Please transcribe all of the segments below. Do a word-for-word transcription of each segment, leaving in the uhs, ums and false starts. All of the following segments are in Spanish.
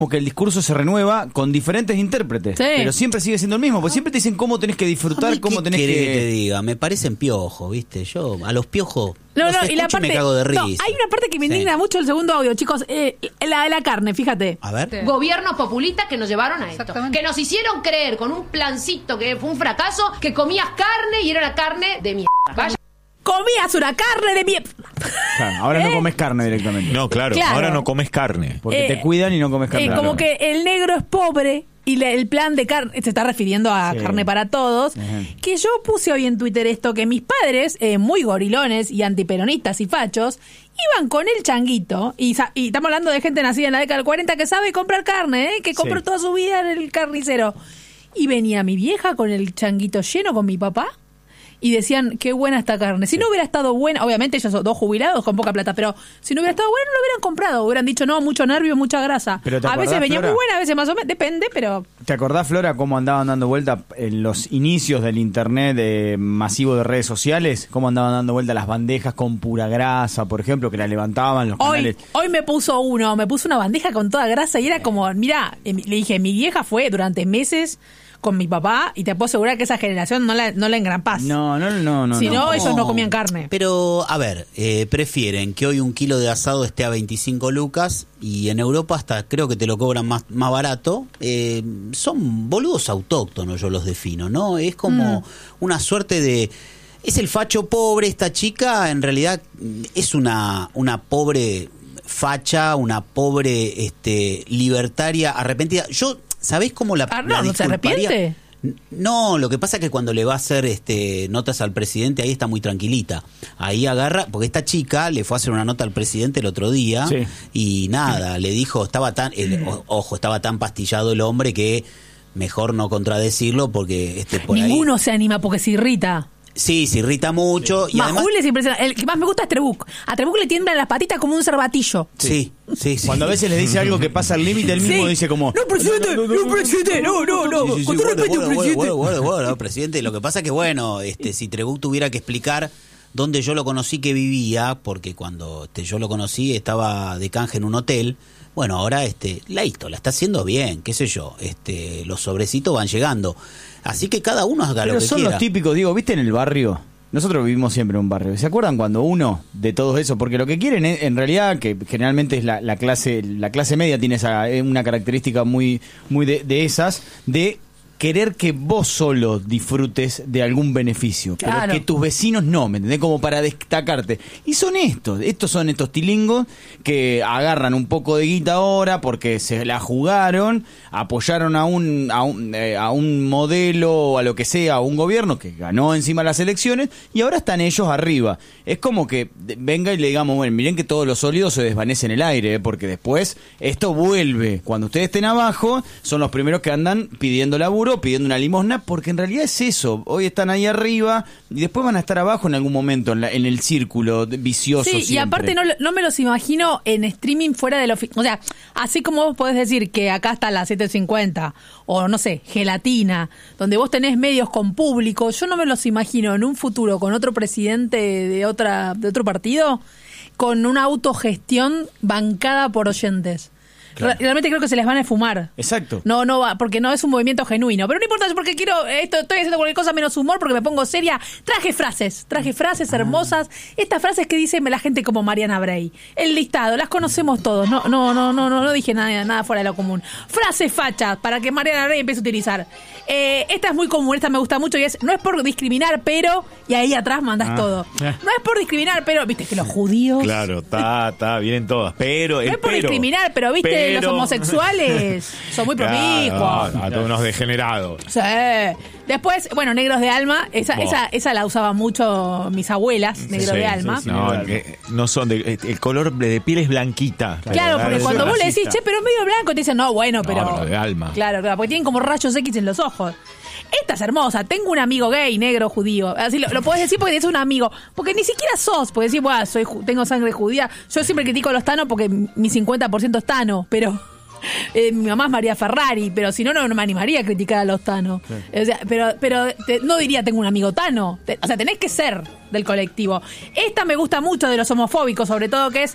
que el discurso se renueva con diferentes intérpretes, sí. pero siempre sigue siendo el mismo, porque siempre te dicen cómo tenés que disfrutar, cómo tenés que... ¿Qué que te diga? Me parecen piojos, ¿viste? Yo a los piojos no, los no, escucho y la y parte, me cago de risa. No, hay una parte que me indigna sí. mucho el segundo audio, chicos, eh, la de la carne, fíjate. A ver. Sí. Gobiernos populistas que nos llevaron a esto. Que nos hicieron creer con un plancito que fue un fracaso que comías carne y era una carne de mierda. Vaya. Comías una carne de mierda. Claro, ahora ¿Eh? no comes carne directamente. No, claro, Claro. ahora no comes carne. Porque Eh, te cuidan y no comes carne. Eh, como que el negro es pobre y le- el plan de carne, se está refiriendo a Sí. carne para todos, Ajá. que yo puse hoy en Twitter esto, que mis padres, eh, muy gorilones y antiperonistas y fachos, iban con el changuito, y, sa- y estamos hablando de gente nacida en la década del cuarenta que sabe comprar carne, ¿eh? que compró Sí. toda su vida en el carnicero. Y venía mi vieja con el changuito lleno con mi papá, y decían, qué buena esta carne. Si no hubiera estado buena, obviamente ellos son dos jubilados con poca plata, pero si no hubiera estado buena, no lo hubieran comprado. Hubieran dicho, no, mucho nervio, mucha grasa. Pero ¿te A veces acordás, venía Flora? muy buena, a veces más o menos, depende, pero... ¿Te acordás, Flora, cómo andaban dando vuelta en los inicios del internet eh, masivo de redes sociales? Cómo andaban dando vuelta las bandejas con pura grasa, por ejemplo, que la levantaban los Hoy, canales. hoy me puso uno, me puso una bandeja con toda grasa y era como, mira, le dije, mi vieja fue durante meses con mi papá y te puedo asegurar que esa generación no la, no la engrampas. No, no, no, no. Si no, no. ellos no comían carne. Pero, a ver, eh, prefieren que hoy un kilo de asado esté a veinticinco lucas y en Europa hasta creo que te lo cobran más, más barato. Eh, son boludos autóctonos, yo los defino, ¿no? Es como Mm. una suerte de... Es el facho pobre, esta chica en realidad es una, una pobre facha, una pobre este, libertaria arrepentida. Yo, ¿sabés cómo la, Ah, no, la ¿no se disculparía? arrepiente? No, lo que pasa es que cuando le va a hacer este notas al presidente, ahí está muy tranquilita. Ahí agarra, porque esta chica le fue a hacer una nota al presidente el otro día Sí. y nada, le dijo, estaba tan, el, o- ojo, estaba tan pastillado el hombre que mejor no contradecirlo porque este por Ninguno ahí. se anima porque se irrita. Sí, se irrita mucho y además Majul es impresionante. El que más me gusta es Trebuch. A Trebuch le tiemblan las patitas como un cervatillo. sí, sí, sí. Cuando a veces les dice algo que pasa al límite, él mismo Sí. dice como... No, presidente, no, presidente, no, no, no. Sí, sí, sí, Con todo bueno, respeto, bueno, presidente. bueno, bueno, bueno, bueno, presidente. Lo que pasa es que, bueno, este, si Trebuch tuviera que explicar dónde yo lo conocí que vivía, porque cuando este, yo lo conocí estaba de canje en un hotel, bueno, ahora este, listo, la está haciendo bien, qué sé yo, este, los sobrecitos van llegando. Así que cada uno haga Pero lo que son quiera. los típicos, digo, ¿viste en el barrio? Nosotros vivimos siempre en un barrio. ¿Se acuerdan cuando uno de todo eso? Porque lo que quieren es, en realidad, que generalmente es la, la clase la clase media tiene esa eh, una característica muy muy de, de esas, de querer que vos solo disfrutes de algún beneficio, Claro. pero que tus vecinos no, ¿me entendés? Como para destacarte. Y son estos, estos son estos tilingos que agarran un poco de guita ahora porque se la jugaron, apoyaron a un a un, eh, a un modelo o a lo que sea, a un gobierno que ganó encima las elecciones y ahora están ellos arriba. Es como que de- venga y le digamos, bueno, miren que todos los sólidos se desvanecen en el aire, ¿eh? Porque después esto vuelve. Cuando ustedes estén abajo, son los primeros que andan pidiendo laburo, pidiendo una limosna, porque en realidad es eso. Hoy están ahí arriba y después van a estar abajo en algún momento, en, la- en el círculo de- vicioso. Sí, y siempre. aparte no, lo- no me los imagino en streaming fuera de la oficina. O sea, así como vos podés decir que acá está la setecientos cincuenta o no sé, Gelatina, donde vos tenés medios con público, yo no me los imagino en un futuro con otro presidente de otra de otro partido con una autogestión bancada por oyentes. Claro. Re- Realmente creo que se les van a fumar. Exacto. No, no va, porque no es un movimiento genuino. Pero no importa, yo porque quiero, esto, estoy haciendo cualquier cosa menos humor porque me pongo seria. Traje frases, traje frases hermosas. Estas frases que dice la gente como Mariana Bray. El listado, las conocemos todos. No, no, no, no, no, no dije nada, nada fuera de lo común. Frases fachas para que Mariana Bray empiece a utilizar. Eh, esta es muy común, esta me gusta mucho y es, no es por discriminar, pero, y ahí atrás mandás Ah. todo. No es por discriminar, pero, viste que los judíos. Claro, está, está, vienen todas. Pero, el No es por pero, discriminar, pero viste, los pero- homosexuales son muy promiscuos. Claro, no, a todos unos degenerados. Sí. Después, bueno, Negros de Alma, esa, Buah. esa, esa la usaban mucho mis abuelas, Negros Sí, de sí, Alma. sí. No, Claro. que no son de, el color de piel es blanquita. Claro, porque Es cuando vos le decís, racista. che, pero es medio blanco, te dicen, no, bueno, pero. No, pero de alma. Claro, claro, porque tienen como rayos X en los ojos. Esta es hermosa, tengo un amigo gay, negro, judío. Así lo, lo podés decir porque es un amigo. Porque ni siquiera sos, porque decís, bueno, soy, ju- tengo sangre judía. Yo siempre critico a los tanos porque mi cincuenta por ciento es tano, pero. Eh, mi mamá es María Ferrari, pero si no, no, no me animaría a criticar a los tanos. O sea, pero pero te- no diría tengo un amigo tano. Te- o sea, tenés que ser del colectivo. Esta me gusta mucho de los homofóbicos, sobre todo que es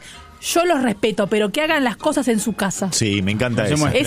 yo los respeto, pero que hagan las cosas en su casa. Sí, me encanta Se eso. muestra.